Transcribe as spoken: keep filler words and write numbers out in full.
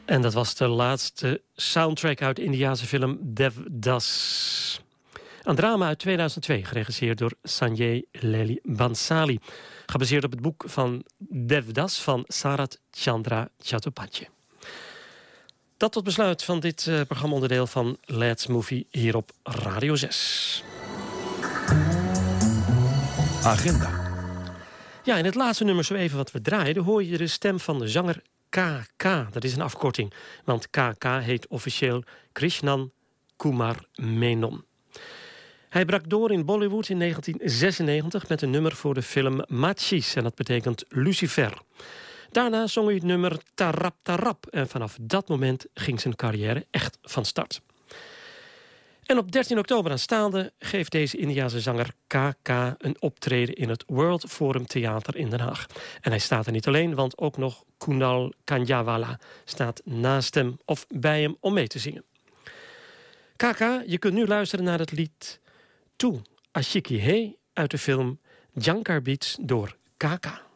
En dat was de laatste soundtrack uit de Indiase film Devdas. Een drama uit tweeduizend twee, geregisseerd door Sanjay Leela Bhansali. Gebaseerd op het boek van Devdas van Sarath Chandra Chattopadhyay. Dat tot besluit van dit uh, programmaonderdeel van Let's Movie hier op Radio zes. Agenda. Ja, in het laatste nummer zo even wat we draaiden hoor je de stem van de zanger K K. Dat is een afkorting, want K K heet officieel Krishnan Kumar Menon. Hij brak door in Bollywood in negentien zesennegentig met een nummer voor de film Machis en dat betekent Lucifer. Daarna zong hij het nummer Tarap Tarap en vanaf dat moment ging zijn carrière echt van start. En op dertien oktober aanstaande geeft deze Indiase zanger K K een optreden in het World Forum Theater in Den Haag. En hij staat er niet alleen, want ook nog Kunal Kanjawala staat naast hem of bij hem om mee te zingen. K K, je kunt nu luisteren naar het lied Tu Ashiki Hai uit de film Jankar Beats door K K.